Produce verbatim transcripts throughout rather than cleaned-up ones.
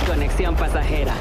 Conexión pasajera.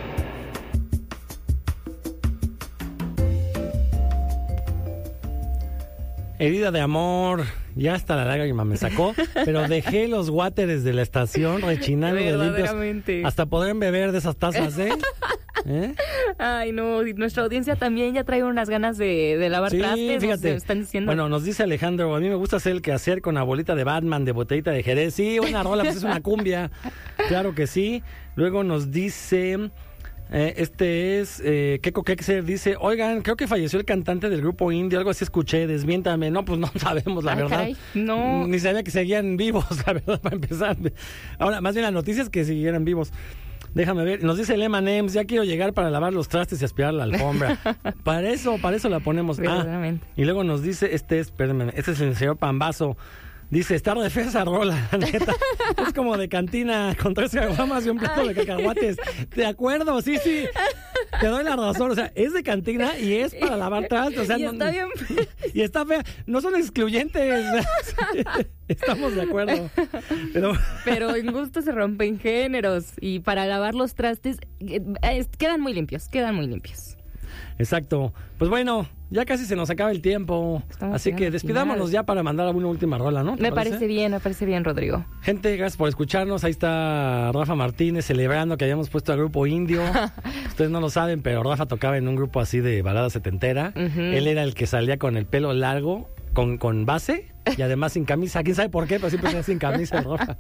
Herida de amor, ya hasta la lágrima me sacó, pero dejé los wateres de la estación rechinando de limpios hasta poder beber de esas tazas, ¿eh? ¿Eh? Ay, no, nuestra audiencia también ya trae unas ganas de, de lavar sí, trastes. Fíjate, nos están diciendo. Bueno, nos dice Alejandro, a mí me gusta hacer el quehacer con la bolita de Batman, de botellita de Jerez. Sí, una rola, pues es una cumbia. Claro que sí. Luego nos dice... Eh, este es eh, Keko Kekser, dice, oigan, creo que falleció el cantante del grupo Indio, algo así escuché, desmiéntame. No, pues no sabemos, la Ay, verdad. Caray, no. Ni sabía que seguían vivos, la verdad, para empezar. Ahora, más bien la noticia es que siguieran vivos. Déjame ver, nos dice el Emanems, ya quiero llegar para lavar los trastes y aspirar la alfombra. Para eso, para eso la ponemos. Ah, y luego nos dice, este es, perdóname, este es el señor Pambazo. Dice, está re fea esa rola, la neta. Es como de cantina con tres caguamas y un plato de cacahuates. De acuerdo, sí, sí. Te doy la razón. O sea, es de cantina y es para lavar trastes. O sea, y no, está bien. Y está fea. No son excluyentes. Estamos de acuerdo. Pero, Pero en gusto se rompen géneros. Y para lavar los trastes, eh, eh, quedan muy limpios, quedan muy limpios. Exacto. Pues bueno, ya casi se nos acaba el tiempo. Estamos Así que despidámonos ya para mandar una última rola, ¿no? Me parece? parece bien, me parece bien, Rodrigo. Gente, gracias por escucharnos. Ahí está Rafa Martínez celebrando que hayamos puesto al grupo Indio. Ustedes no lo saben, pero Rafa tocaba en un grupo así de balada setentera. Uh-huh. Él era el que salía con el pelo largo, con, con base y además sin camisa. ¿Quién sabe por qué? Pero siempre salía sin camisa el Rafa.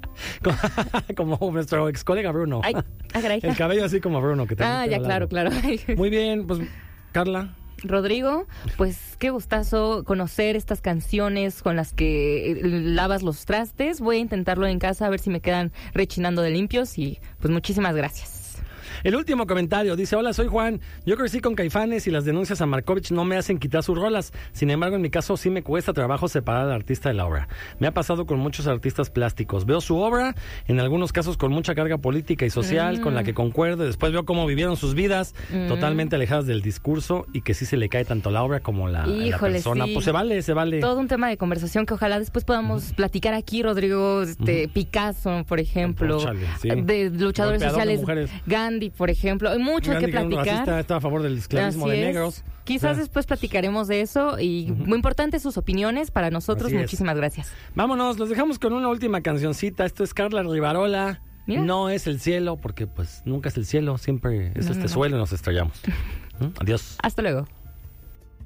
Como nuestro ex colega Bruno. Ay, el cabello así como Bruno que Ah, ya, claro, claro. Muy bien, pues Carla. Rodrigo, pues qué gustazo conocer estas canciones con las que lavas los trastes. Voy a intentarlo en casa a ver si me quedan rechinando de limpios y pues muchísimas gracias. El último comentario dice, hola, soy Juan, yo crecí con Caifanes y las denuncias a Markovich no me hacen quitar sus rolas, sin embargo en mi caso sí me cuesta trabajo separar al artista de la obra. Me ha pasado con muchos artistas plásticos, veo su obra, en algunos casos con mucha carga política y social, mm. con la que concuerdo, después veo cómo vivieron sus vidas, mm. totalmente alejadas del discurso y que sí se le cae tanto la obra como la, la persona. Sí. Pues se vale, se vale. Todo un tema de conversación que ojalá después podamos uh-huh. platicar aquí, Rodrigo, este, uh-huh. Picasso, por ejemplo, Chale, sí. de luchadores Golpeador sociales, Gandhi, por ejemplo, hay mucho Gandhi, que platicar. Racista, está a favor del esclavismo de negros. Quizás ya. después platicaremos de eso y uh-huh. muy importante sus opiniones para nosotros. Así Muchísimas es. gracias. Vámonos, los dejamos con una última cancioncita. Esto es Carla Rivarola. Mira. No es el cielo, porque pues nunca es el cielo, siempre es no, este no, suelo y nos estrellamos. ¿Mm? Adiós. Hasta luego.